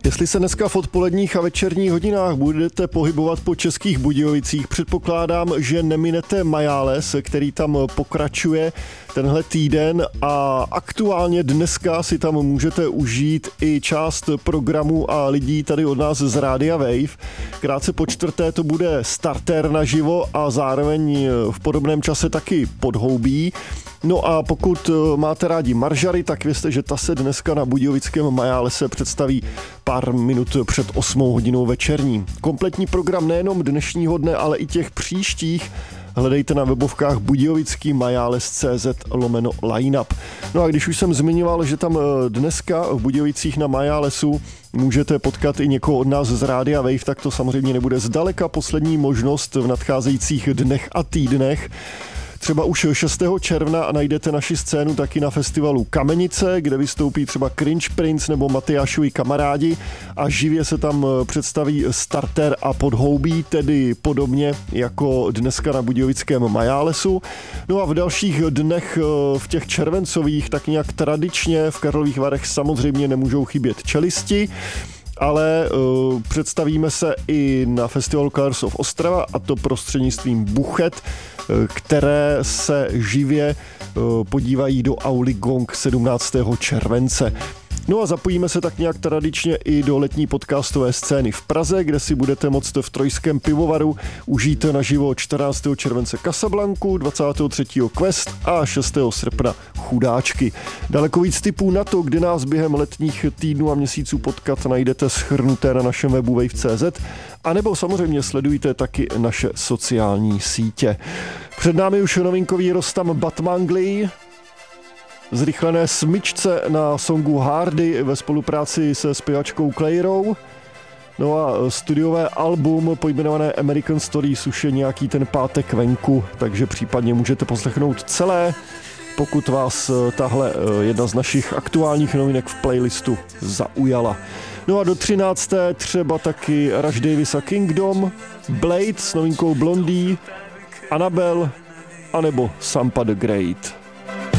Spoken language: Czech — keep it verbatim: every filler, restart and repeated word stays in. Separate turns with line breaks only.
Jestli se dneska v odpoledních a večerních hodinách budete pohybovat po Českých Budějovicích, předpokládám, že neminete Majáles, který tam pokračuje tenhle týden a aktuálně dneska si tam můžete užít i část programu a lidí tady od nás z Rádia Wave. Krátce po čtvrté to bude starter naživo a zároveň v podobném čase taky Podhoubí. No a pokud máte rádi Maržary, tak vězte, že ta se dneska na budějovickém Majálese představí pár minut před osmou hodinou večerní. Kompletní program nejenom dnešního dne, ale i těch příštích hledejte na webovkách budějovický majales tečka cé zet lomeno line-up. No a když už jsem zmiňoval, že tam dneska v Budějovicích na Majálesu můžete potkat i někoho od nás z Rádia Wave, tak to samozřejmě nebude zdaleka poslední možnost v nadcházejících dnech a týdnech. Třeba už šestého června najdete naši scénu taky na festivalu Kamenice, kde vystoupí třeba Cringe Prince nebo Matyášovi kamarádi a živě se tam představí starter a Podhoubí, tedy podobně jako dneska na budějovickém Majálesu. No a v dalších dnech v těch červencových tak nějak tradičně v Karlových Varech samozřejmě nemůžou chybět čelisti, ale uh, představíme se i na festivalu Colors of Ostrava, a to prostřednictvím Buchet, které se živě uh, podívají do auly Gong sedmnáctého července. No a zapojíme se tak nějak tradičně i do letní podcastové scény v Praze, kde si budete moct v Trojském pivovaru užít naživo čtrnáctého července Casablanku, dvacátého třetího Quest a šestého srpna Chudáčky. Daleko víc tipů na to, kde nás během letních týdnů a měsíců potkat, najdete shrnuté na našem webu wave tečka cé zet, anebo samozřejmě sledujte taky naše sociální sítě. Před námi už novinkový Rostam Batmanglij, zrychlené smyčce na songu Hardy ve spolupráci se zpěvačkou Clairou. No a studiové album pojmenované American Stories už je nějaký ten pátek venku, takže případně můžete poslechnout celé, pokud vás tahle jedna z našich aktuálních novinek v playlistu zaujala. No a do třinácté třeba taky Rush Davis a Kingdom, Blade s novinkou Blondie, Annabelle anebo Sampa the Great.